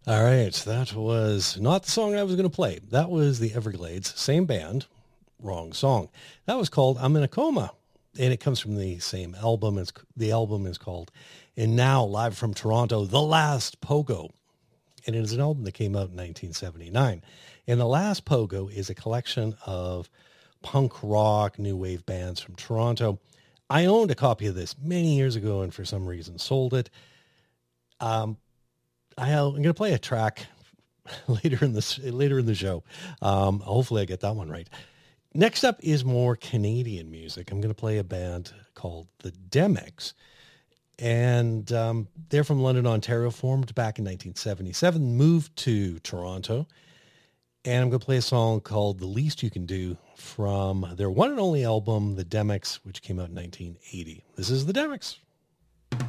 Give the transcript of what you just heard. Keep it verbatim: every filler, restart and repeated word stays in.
All right, that was not the song I was going to play. That was the Everglades, same band, wrong song. That was called I'm in a Coma, and it comes from the same album. It's, the album is called And Now, live from Toronto, The Last Pogo. And it is an album that came out in nineteen seventy-nine. And The Last Pogo is a collection of punk rock, new wave bands from Toronto. I owned a copy of this many years ago and for some reason sold it. Um, I'll, I'm going to play a track later in this later in the show. Um, hopefully I get that one right. Next up is more Canadian music. I'm going to play a band called the Demics. And um, they're from London, Ontario, formed back in nineteen seventy-seven, moved to Toronto. And I'm going to play a song called The Least You Can Do from their one and only album, The Demics, which came out in nineteen eighty. This is The Demics.